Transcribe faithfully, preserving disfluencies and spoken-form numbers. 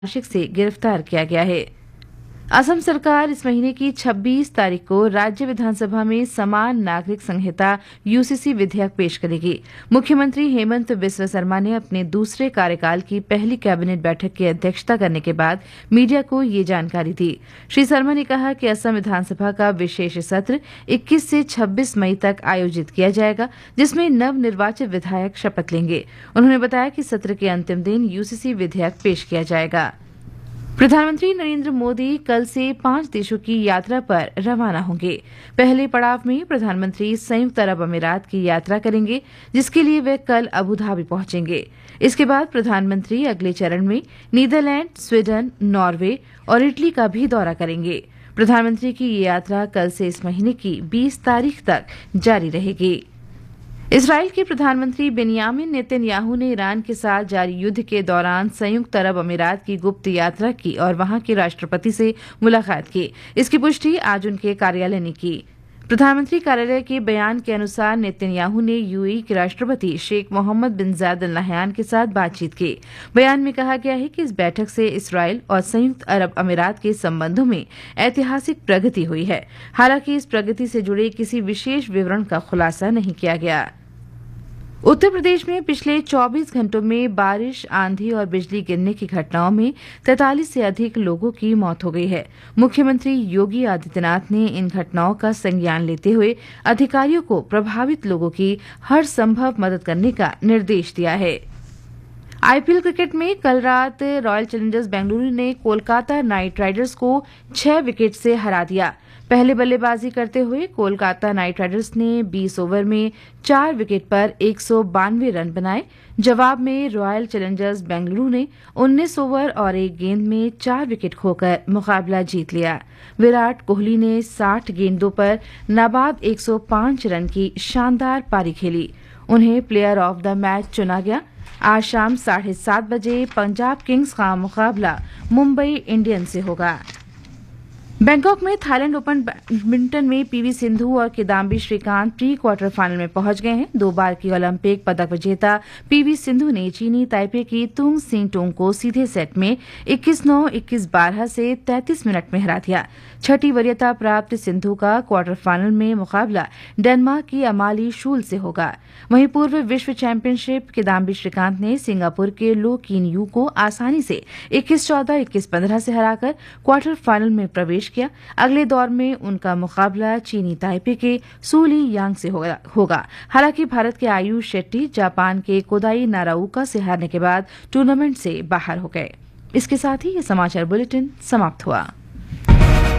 नासिक से गिरफ्तार किया गया है। असम सरकार इस महीने की छब्बीस तारीख को राज्य विधानसभा में समान नागरिक संहिता यूसीसी विधेयक पेश करेगी। मुख्यमंत्री हेमंत बिस्वा शर्मा ने अपने दूसरे कार्यकाल की पहली कैबिनेट बैठक की अध्यक्षता करने के बाद मीडिया को ये जानकारी दी। श्री शर्मा ने कहा कि असम विधानसभा का विशेष सत्र इक्कीस से छब्बीस मई तक आयोजित किया जाएगा, जिसमें नवनिर्वाचित विधायक शपथ लेंगे। उन्होंने बताया कि सत्र के अंतिम दिन यूसीसी विधेयक पेश किया जाएगा। प्रधानमंत्री नरेंद्र मोदी कल से पांच देशों की यात्रा पर रवाना होंगे। पहले पड़ाव में प्रधानमंत्री संयुक्त अरब अमीरात की यात्रा करेंगे, जिसके लिए वे कल अबू धाबी पहुंचेंगे। इसके बाद प्रधानमंत्री अगले चरण में नीदरलैंड, स्वीडन, नॉर्वे और इटली का भी दौरा करेंगे। प्रधानमंत्री की ये यात्रा कल से इस महीने की बीस तारीख तक जारी रहेगी। इसराइल के प्रधानमंत्री बेनियामिन नेतन्याहू ने ईरान के साथ जारी युद्ध के दौरान संयुक्त अरब अमीरात की गुप्त यात्रा की और वहां के राष्ट्रपति से मुलाकात की। इसकी पुष्टि आज उनके कार्यालय ने की। प्रधानमंत्री कार्यालय के बयान के अनुसार नेतन्याहू ने यूएई के राष्ट्रपति शेख मोहम्मद बिन जायद अल नहयान के साथ बातचीत की। बयान में कहा गया है कि इस बैठक से इसराइल और संयुक्त अरब अमीरात के संबंधों में ऐतिहासिक प्रगति हुई है। हालांकि इस प्रगति से जुड़े किसी विशेष विवरण का खुलासा नहीं किया गया। उत्तर प्रदेश में पिछले चौबीस घंटों में बारिश, आंधी और बिजली गिरने की घटनाओं में तैंतालीस से अधिक लोगों की मौत हो गई है। मुख्यमंत्री योगी आदित्यनाथ ने इन घटनाओं का संज्ञान लेते हुए अधिकारियों को प्रभावित लोगों की हर संभव मदद करने का निर्देश दिया है। आईपीएल क्रिकेट में कल रात रॉयल चैलेंजर्स बेंगलुरु ने कोलकाता नाइट राइडर्स को छह विकेट से हरा दिया। पहले बल्लेबाजी करते हुए कोलकाता नाइट राइडर्स ने बीस ओवर में चार विकेट पर एक सौ बानवे रन बनाए। जवाब में रॉयल चैलेंजर्स बेंगलुरु ने उन्नीस ओवर और एक गेंद में चार विकेट खोकर मुकाबला जीत लिया। विराट कोहली ने साठ गेंदों पर नाबाद एक सौ पांच रन की शानदार पारी खेली। उन्हें प्लेयर ऑफ द मैच चुना गया। आज शाम साढ़े सात बजे पंजाब किंग्स का मुकाबला मुंबई इंडियंस से होगा। बैंकॉक में थाईलैंड ओपन बैडमिंटन में पीवी सिंधु और Kidambi Shrikant pre quarter final में पहुंच गए हैं। दो बार की ओलंपिक पदक विजेता पीवी सिंधु ने चीनी ताइपे की तुंग सिंग टोंग को सीधे सेट में इक्कीस नौ, इक्कीस बारह से तैंतीस मिनट में हरा दिया। छठी वरीयता प्राप्त सिंधु का क्वार्टर फाइनल में मुकाबला डेनमार्क की अमाली शूल से होगा। वहीं पूर्व विश्व चैंपियनशिप किदाम्बी श्रीकांत ने सिंगापुर के लो किन यू को आसानी से इक्कीस चौदह, इक्कीस पंद्रह से हराकर क्वार्टर फाइनल में प्रवेश किया। अगले दौर में उनका मुकाबला चीनी ताइपे के सूली यांग से होगा। हालांकि भारत के आयुष शेट्टी जापान के कोदाई नाराउका से हारने के बाद टूर्नामेंट से बाहर हो गए। इसके साथ ही ये समाचार बुलेटिन समाप्त हुआ।